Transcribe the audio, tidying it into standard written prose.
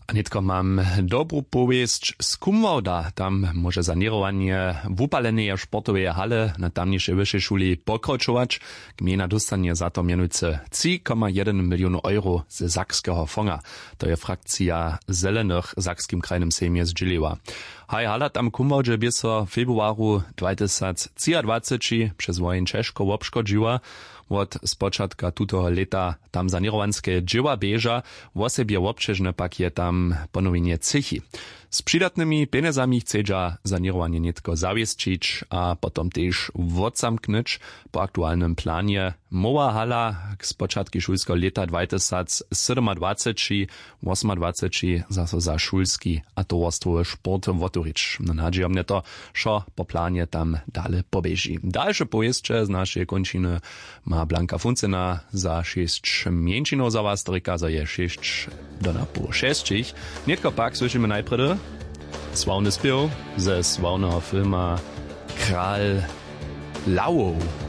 A nitko mam dobrú powiesť z Kumwalda. Tam może sanerowanie wupalenej sportowej hale na tamniejszej wyższej szuli pokročować. Gmina dostanie za to mianujúce 3,1 milionu euro ze sakského fonga. To je frakcja Zelenych Sakskim krajnym sejmie zdźěliła. Haj hala tam Kumwaldzie by so februaru 2023 przez wojen Češko obškodžiła. Od spočatka tutoho leta tam sanierovanské džiwa beža, wosebje občežne pak je tam ponowienie cychy. Z przydatnymi pieniędzami chcedza sanierowanie nitko zawiesčić, a potom też odzamknąć po aktualnym planie. Mowa hala k spočatki šulskiego leta 2027-28 zaso za šulski a towarstwowy sport woturić. Nadzieję mnie to, że po planie tam dalej pobieži. Dalsze pojeździe z naszej kończyny ma Blanka Funcena za 6 mięczynów za was, stryka za je 6 do na po 6. Nitko pak słyszymy najpierw sławny spiew ze sławnego filma Kral Lauo.